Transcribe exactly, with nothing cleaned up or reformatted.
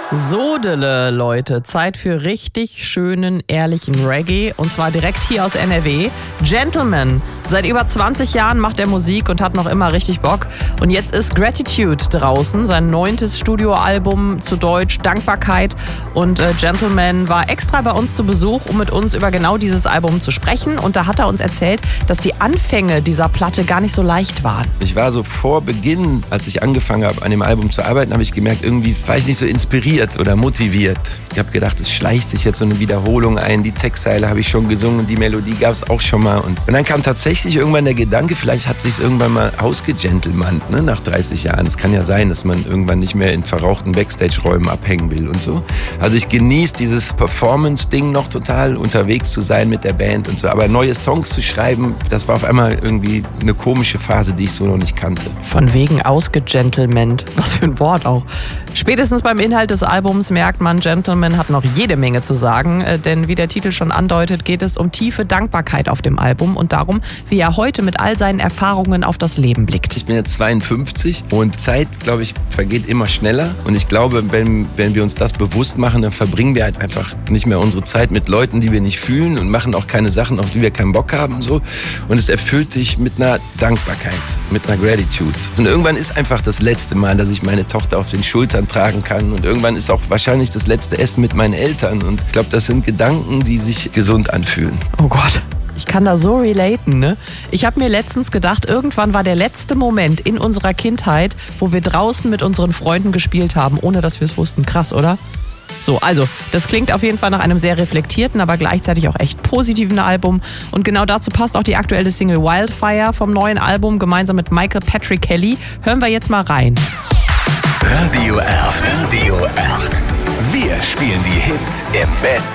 Sodele, Leute. Zeit für richtig schönen, ehrlichen Reggae. Und zwar direkt hier aus N R W. Gentleman. Seit über zwanzig Jahren macht er Musik und hat noch immer richtig Bock. Und jetzt ist Gratitude draußen. Sein neuntes Studioalbum, zu Deutsch Dankbarkeit. Und äh, Gentleman war extra bei uns zu Besuch, um mit uns über genau dieses Album zu sprechen. Und da hat er uns erzählt, dass die Anfänge dieser Platte gar nicht so leicht waren. Ich war so vor Beginn, als ich angefangen habe, an dem Album zu arbeiten, habe ich gemerkt, irgendwie war ich nicht so inspiriert oder motiviert. Ich habe gedacht, es schleicht sich jetzt so eine Wiederholung ein. Die Textzeile habe ich schon gesungen, die Melodie gab es auch schon mal. Und, und dann kam tatsächlich irgendwann der Gedanke, vielleicht hat es sich irgendwann mal ausgegentlemannt, ne, nach dreißig Jahren. Es kann ja sein, dass man irgendwann nicht mehr in verrauchten Backstage-Räumen abhängen will und so. Also ich genieße dieses Performance-Ding noch total, unterwegs zu sein mit der Band und so. Aber neue Songs zu schreiben, das war auf einmal irgendwie eine komische Phase, die ich so noch nicht kannte. Von wegen ausgegentlemannt. Was für ein Wort auch. Spätestens beim Inhalt des Albums merkt man, Gentleman hat noch jede Menge zu sagen, denn wie der Titel schon andeutet, geht es um tiefe Dankbarkeit auf dem Album und darum, wie er heute mit all seinen Erfahrungen auf das Leben blickt. Ich bin jetzt zweiundfünfzig und Zeit, glaube ich, vergeht immer schneller und ich glaube, wenn, wenn wir uns das bewusst machen, dann verbringen wir halt einfach nicht mehr unsere Zeit mit Leuten, die wir nicht fühlen und machen auch keine Sachen, auf die wir keinen Bock haben. So. Und es erfüllt dich mit einer Dankbarkeit, mit einer Gratitude. Und irgendwann ist einfach das letzte Mal, dass ich meine Tochter auf den Schultern tragen kann und irgendwann ist auch wahrscheinlich das letzte Essen mit meinen Eltern und ich glaube, das sind Gedanken, die sich gesund anfühlen. Oh Gott. Ich kann da so relaten, ne? Ich habe mir letztens gedacht, irgendwann war der letzte Moment in unserer Kindheit, wo wir draußen mit unseren Freunden gespielt haben, ohne dass wir es wussten. Krass, oder? So, also, das klingt auf jeden Fall nach einem sehr reflektierten, aber gleichzeitig auch echt positiven Album. Und genau dazu passt auch die aktuelle Single Wildfire vom neuen Album, gemeinsam mit Michael Patrick Kelly. Hören wir jetzt mal rein. Radio Erft. Radio Erft. Wir spielen die Hits im besten